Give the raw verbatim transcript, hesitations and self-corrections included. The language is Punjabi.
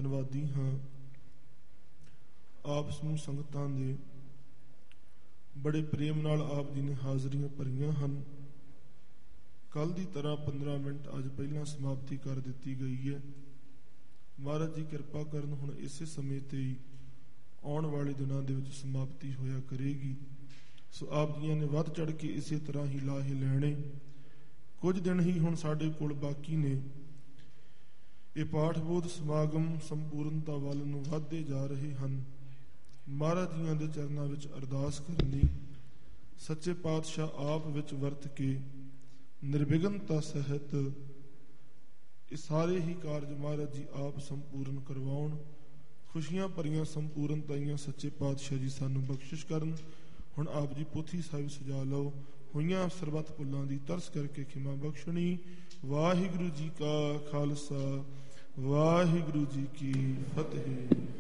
ਧੰਨਵਾਦੀ ਹਾਂ। ਆਪ ਸਮੂਹ ਸੰਗਤਾਂ ਦੇ ਬੜੇ ਪ੍ਰੇਮ ਨਾਲ ਆਪ ਜੀ ਨੇ ਹਾਜ਼ਰੀਆਂ ਭਰੀਆਂ ਹਨ। ਕੱਲ ਦੀ ਤਰ੍ਹਾਂ ਪੰਦਰਾਂ ਮਿੰਟ ਅੱਜ ਪਹਿਲਾਂ ਸਮਾਪਤੀ ਕਰ ਦਿੱਤੀ ਗਈ ਹੈ। ਮਹਾਰਾਜ ਜੀ ਕਿਰਪਾ ਕਰਨ ਹੁਣ ਇਸੇ ਸਮੇਂ ਤੇ ਹੀ ਆਉਣ ਵਾਲੇ ਦਿਨਾਂ ਦੇ ਵਿੱਚ ਸਮਾਪਤੀ ਹੋਇਆ ਕਰੇਗੀ। ਸੋ ਆਪ ਜੀਆਂ ਨੇ ਵੱਧ ਚੜ ਕੇ ਇਸੇ ਤਰ੍ਹਾਂ ਹੀ ਲਾਹੇ ਲੈਣੇ। ਕੁਝ ਦਿਨ ਹੀ ਹੁਣ ਸਾਡੇ ਕੋਲ ਬਾਕੀ ਨੇ। ਇਹ ਪਾਠ ਬੋਧ ਸਮਾਗਮ ਸੰਪੂਰਨਤਾ ਵੱਲ ਨੂੰ ਵੱਧਦੇ ਜਾ ਰਹੇ ਹਨ। ਮਹਾਰਾਜ ਜੀਆਂ ਦੇ ਚਰਨਾਂ ਵਿੱਚ ਅਰਦਾਸ ਕਰਨੀ, ਸੱਚੇ ਪਾਤਸ਼ਾਹ ਆਪ ਵਿੱਚ ਵਰਤ ਕੇ ਨਿਰਵਿਘਨਤਾ ਸਹਿਤ ਇਹ ਸਾਰੇ ਹੀ ਕਾਰਜ ਮਹਾਰਾਜ ਜੀ ਆਪ ਸੰਪੂਰਨ ਕਰਵਾਉਣ। ਖੁਸ਼ੀਆਂ ਭਰੀਆਂ ਸੰਪੂਰਨਤਾਈਆਂ ਸੱਚੇ ਪਾਤਸ਼ਾਹ ਜੀ ਸਾਨੂੰ ਬਖਸ਼ਿਸ਼ ਕਰਨ। ਹੁਣ ਆਪ ਜੀ ਪੋਥੀ ਸਾਹਿਬ ਸਜਾ ਲਓ। ਹੋਈਆਂ ਸਰਬੱਤ ਭੁੱਲਾਂ ਦੀ ਤਰਸ ਕਰਕੇ ਖਿਮਾ ਬਖਸ਼ਣੀ। ਵਾਹਿਗੁਰੂ ਜੀ ਕਾ ਖਾਲਸਾ, ਵਾਹਿਗੁਰੂ ਜੀ ਕੀ ਫਤਿਹ।